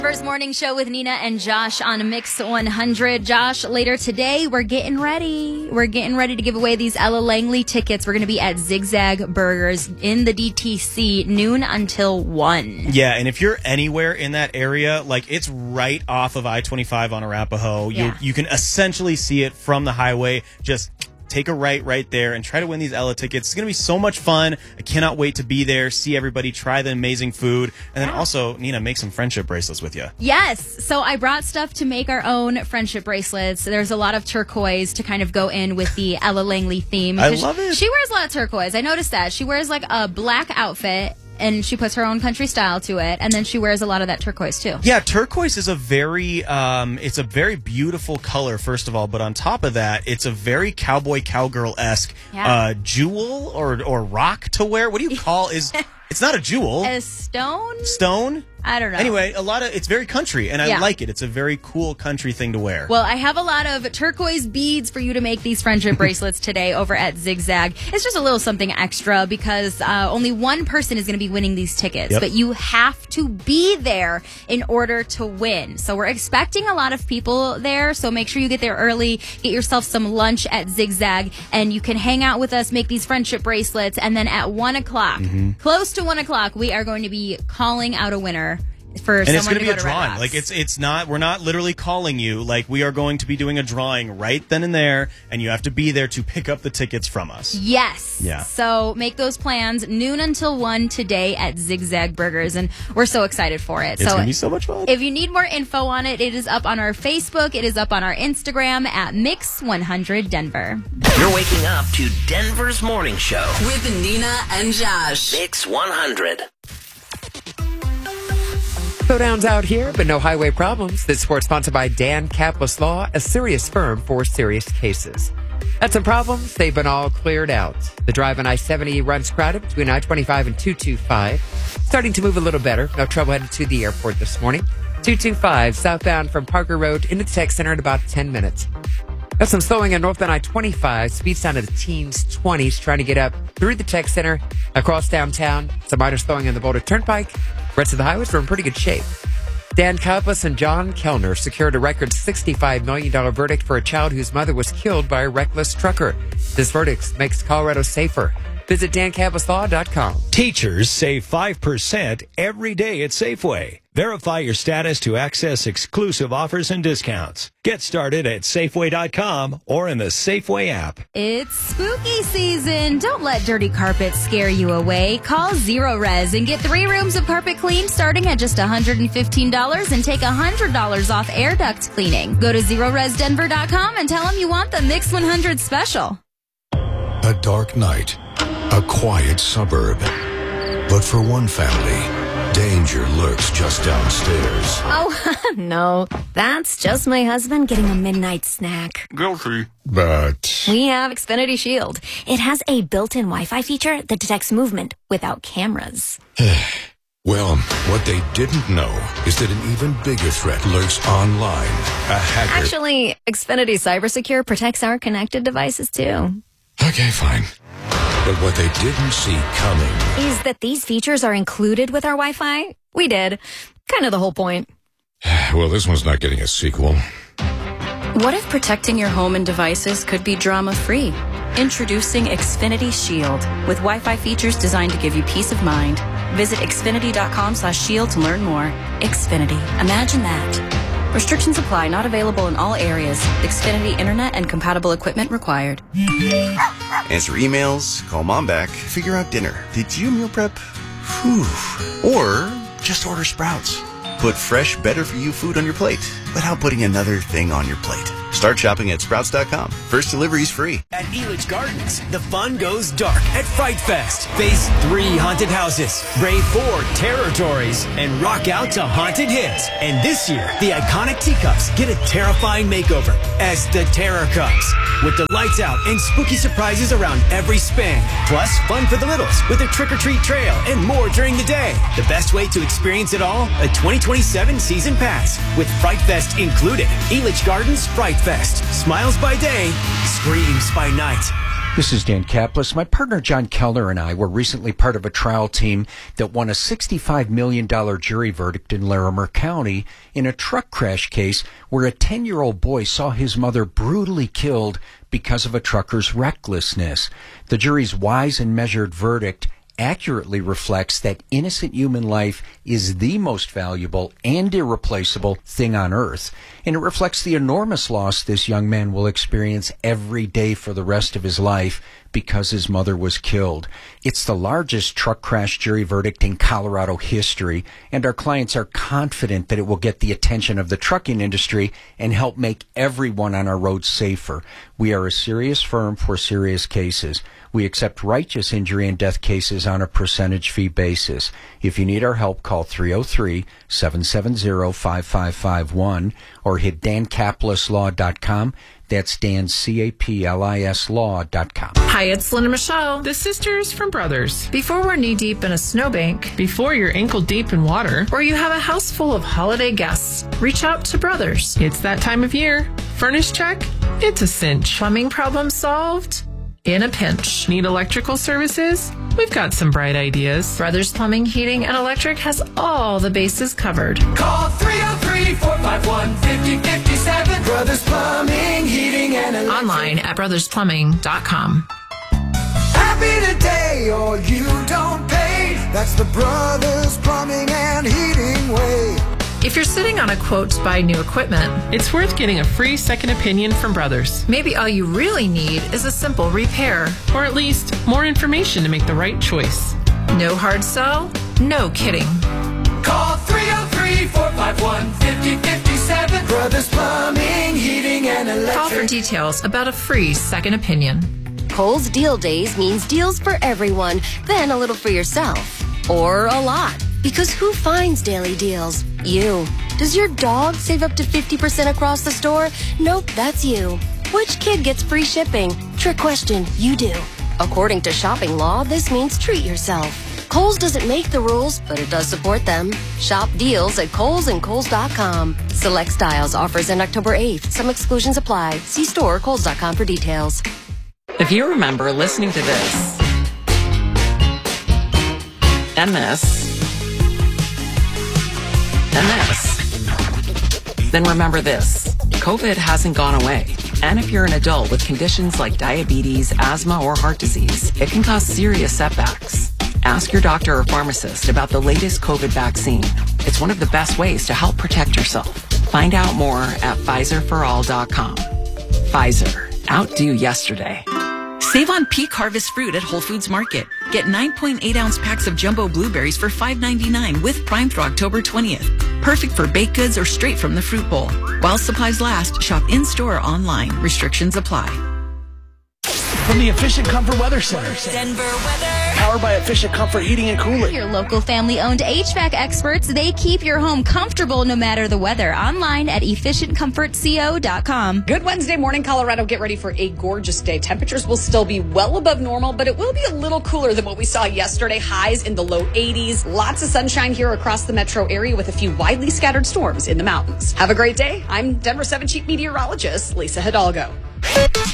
First morning show with Nina and Josh on Mix 100. Josh, later today, we're getting ready. We're getting ready to give away these Ella Langley tickets. We're going to be at Zigzag Burgers in the DTC noon until 1. Yeah, and if you're anywhere in that area, like it's right off of I-25 on Arapahoe. Yeah. You can essentially see it from the highway. Just take a right there and try to win these Ella tickets. It's going to be so much fun. I cannot wait to be there, see everybody, try the amazing food, and then also, Nina, make some friendship bracelets with you. Yes. So I brought stuff to make our own friendship bracelets. There's a lot of turquoise to kind of go in with the Ella Langley theme. I love it. She wears a lot of turquoise. I noticed that. She wears like a black outfit, and she puts her own country style to it, and then she wears a lot of that turquoise too. Yeah, turquoise is a very it's a very beautiful color, first of all, but on top of that, it's a very cowboy-esque jewel or rock to wear. What do you call it's not a jewel. A stone? Stone? I don't know. Anyway, it's very country, and I like it. It's a very cool country thing to wear. Well, I have a lot of turquoise beads for you to make these friendship bracelets today over at Zigzag. It's just a little something extra because only one person is going to be winning these tickets, but you have to be there in order to win. So we're expecting a lot of people there, so make sure you get there early, get yourself some lunch at Zigzag, and you can hang out with us, make these friendship bracelets, and then at 1 o'clock, close to 1 o'clock, we are going to be calling out a winner. And it's going to be a drawing. Like it's not. We're not literally calling you. Like we are going to be doing a drawing right then and there, and you have to be there to pick up the tickets from us. Yes. Yeah. So make those plans noon until 1 today at Zigzag Burgers, and we're so excited for it. It's going to be so much fun. If you need more info on it, it is up on our Facebook. It is up on our Instagram at Mix 100 Denver. You're waking up to Denver's morning show with Nina and Josh. Mix 100. Slowdowns out here, but no highway problems. This report sponsored by Dan Kaplis Law, a serious firm for serious cases. Had some problems. They've been all cleared out. The drive on I-70 runs crowded between I-25 and 225. Starting to move a little better. No trouble heading to the airport this morning. 225 southbound from Parker Road into the Tech Center in about 10 minutes. Got some slowing on northbound I-25. Speeds down to the teens, 20s, trying to get up through the Tech Center, across downtown. Some minor slowing on the Boulder Turnpike. Rest of the highways are in pretty good shape. Dan Kaplis and John Kellner secured a record $65 million verdict for a child whose mother was killed by a reckless trucker. This verdict makes Colorado safer. Visit DanKaplisLaw.com. Teachers save 5% every day at Safeway. Verify your status to access exclusive offers and discounts. Get started at Safeway.com or in the Safeway app. It's spooky season. Don't let dirty carpet scare you away. Call Zero Res and get 3 rooms of carpet cleaned starting at just $115 and take $100 off air duct cleaning. Go to ZeroResDenver.com and tell them you want the Mix 100 special. A dark night, a quiet suburb. But for one family, danger lurks just downstairs. Oh, no. That's just my husband getting a midnight snack. Guilty. But We have Xfinity Shield. It has a built-in Wi-Fi feature that detects movement without cameras. well, what they didn't know is that an even bigger threat lurks online. A hacker. Actually, Xfinity Cybersecure protects our connected devices, too. Okay, fine. But what they didn't see coming is that these features are included with our Wi-Fi. We did. Kind of the whole point. Well, this one's not getting a sequel. What if protecting your home and devices could be drama-free? Introducing Xfinity Shield with Wi-Fi features designed to give you peace of mind. Visit Xfinity.com/shield to learn more. Xfinity. Imagine that. Restrictions apply. Not available in all areas. Xfinity Internet and compatible equipment required. Answer emails, call mom back, figure out dinner. Did you meal prep? Whew. Or just order Sprouts. Put fresh, better-for-you food on your plate without putting another thing on your plate. Start shopping at Sprouts.com. First delivery is free. At Elitch Gardens, the fun goes dark at Fright Fest. Face 3 haunted houses, brave 4 territories, and rock out to haunted hits. And this year, the iconic teacups get a terrifying makeover as the Terror Cups. With the lights out and spooky surprises around every spin. Plus, fun for the littles with a trick-or-treat trail and more during the day. The best way to experience it all, a 2027 season pass with Fright Fest included. Elitch Gardens Fright Fest. Smiles by day, screams by night. This is Dan Kaplis. My partner John Kellner and I were recently part of a trial team that won a $65 million jury verdict in Larimer County in a truck crash case where a 10-year-old boy saw his mother brutally killed because of a trucker's recklessness. The jury's wise and measured verdict accurately reflects that innocent human life is the most valuable and irreplaceable thing on earth. And it reflects the enormous loss this young man will experience every day for the rest of his life because his mother was killed. It's the largest truck crash jury verdict in Colorado history, and our clients are confident that it will get the attention of the trucking industry and help make everyone on our roads safer. We are a serious firm for serious cases. We accept righteous injury and death cases on a percentage fee basis. If you need our help, call 303-770-5551 or hit dankaplislaw.com. That's Dan, C-A-P-L-I-S law.com. Hi, it's Linda Michelle, the sisters from Brothers. Before we're knee-deep in a snowbank, before you're ankle-deep in water, or you have a house full of holiday guests, reach out to Brothers. It's that time of year. Furnace check? It's a cinch. Plumbing problem solved? In a pinch. Need electrical services? We've got some bright ideas. Brothers Plumbing, Heating, and Electric has all the bases covered. Call 303-451-5057. Brothers Plumbing, Heating, and Electric. Online at brothersplumbing.com. Happy today or you don't pay. That's the Brothers Plumbing and Heating way. If you're sitting on a quote to buy new equipment, it's worth getting a free second opinion from Brothers. Maybe all you really need is a simple repair. Or at least more information to make the right choice. No hard sell? No kidding. Call 303-451-5057. Brothers Plumbing, Heating, and Electric. Call for details about a free second opinion. Kohl's Deal Days means deals for everyone, then a little for yourself. Or a lot. Because who finds daily deals? You. Does your dog save up to 50% across the store? Nope, that's you. Which kid gets free shipping? Trick question, you do. According to shopping law, this means treat yourself. Kohl's doesn't make the rules, but it does support them. Shop deals at Kohl's and Kohl's.com. Select styles, offers end October 8th. Some exclusions apply. See store or Kohl's.com for details. If you remember listening to this and this, and this, then remember this. COVID hasn't gone away. And if you're an adult with conditions like diabetes, asthma, or heart disease, it can cause serious setbacks. Ask your doctor or pharmacist about the latest COVID vaccine. It's one of the best ways to help protect yourself. Find out more at PfizerForAll.com. Pfizer. Outdo yesterday. Save on peak harvest fruit at Whole Foods Market. Get 9.8-ounce packs of jumbo blueberries for $5.99 with Prime through October 20th. Perfect for baked goods or straight from the fruit bowl. While supplies last, shop in-store or online. Restrictions apply. From the Efficient Comfort Weather Center. Denver weather. Powered by Efficient Comfort Heating and Cooling. Your local family-owned HVAC experts, they keep your home comfortable no matter the weather. Online at efficientcomfortco.com. Good Wednesday morning, Colorado. Get ready for a gorgeous day. Temperatures will still be well above normal, but it will be a little cooler than what we saw yesterday. Highs in the low 80s. Lots of sunshine here across the metro area with a few widely scattered storms in the mountains. Have a great day. I'm Denver 7 Chief Meteorologist Lisa Hidalgo.